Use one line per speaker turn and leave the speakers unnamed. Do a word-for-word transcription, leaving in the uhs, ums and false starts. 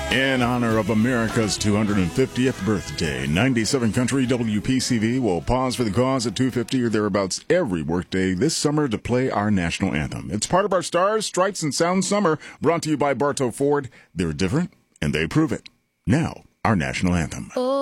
In honor of America's two hundred fiftieth birthday, ninety-seven Country W P C V will pause for the cause at two fifty or thereabouts every workday this summer to play our national anthem. It's part of our Stars, Stripes, and Sound Summer, brought to you by Bartow Ford. They're different, and they prove it. Now, our national anthem.